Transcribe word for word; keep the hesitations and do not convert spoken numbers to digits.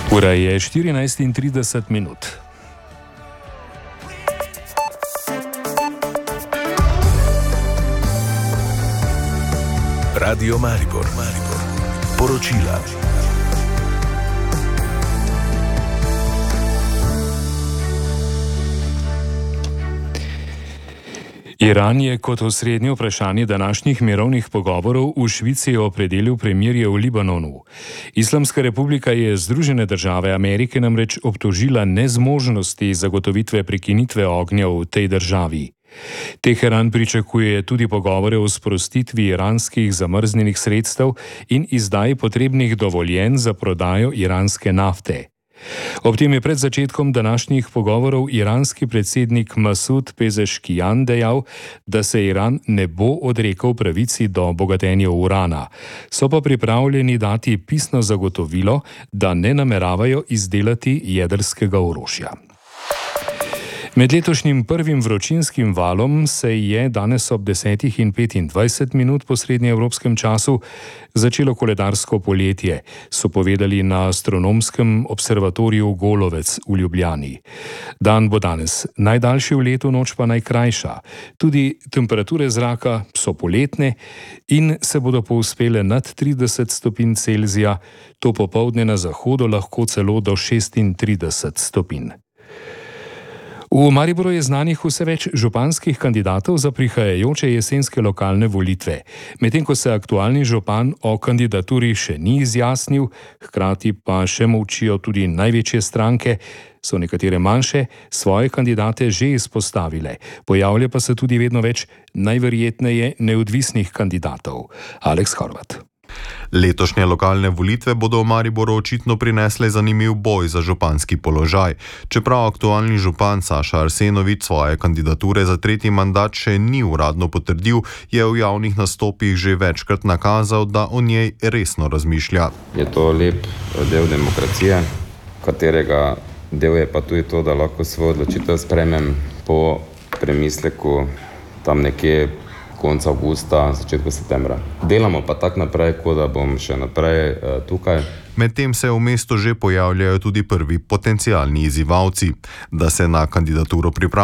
Ura je štirinajst in trideset minut. Radio Maribor, Maribor. Poročila. Iran je kot osrednje vprašanje današnjih mirovnih pogovorov v Švici opredelil premirje v Libanonu. Islamska republika je Združene države Amerike namreč obtožila nezmožnosti zagotovitve prekinitve ognja v tej državi. Teheran pričakuje tudi pogovore o sprostitvi iranskih zamrznjenih sredstev in izdaji potrebnih dovoljenj za prodajo iranske nafte. Ob tem je pred začetkom današnjih pogovorov iranski predsednik Masud Pezeškijan dejal, da se Iran ne bo odrekel pravici do bogatenja urana. So pa pripravljeni dati pisno zagotovilo, da ne nameravajo izdelati jedrskega orožja. Med letošnjim prvim vročinskim valom se je danes ob desetih in petindvajset minut po srednjeevropskem času začelo koledarsko poletje, so povedali na astronomskem observatoriju Golovec v Ljubljani. Dan bo danes najdaljši v letu, noč pa najkrajša. Tudi temperature zraka so poletne in se bodo povzpele nad trideset stopinj Celzija, to popoldne na zahodu lahko celo do šestintrideset stopinj. V Mariboru je znanih vse več županskih kandidatov za prihajajoče jesenske lokalne volitve. Medtem ko se aktualni župan o kandidaturi še ni izjasnil, hkrati pa še molčijo tudi največje stranke, so nekatere manjše svoje kandidate že izpostavile. Pojavlja pa se tudi vedno več najverjetneje neodvisnih kandidatov. Aleks Horvat. Letošnje lokalne volitve bodo v Mariboru očitno prinesle zanimiv boj za županski položaj. Čeprav aktualni župan Saša Arsenovič svoje kandidature za tretji mandat še ni uradno potrdil, je v javnih nastopih že večkrat nakazal, da o njej resno razmišlja. Je to lep del demokracije, katerega del je pa tudi to, da lahko svojo odločitev sprejmem po premisleku tam nekje konca avgusta, začetku septembra. Delamo pa tak naprej, kot da bom še naprej uh, tukaj. Medtem se v mestu že pojavljajo tudi prvi potencialni izzivalci, da se na kandidaturo pripravijo.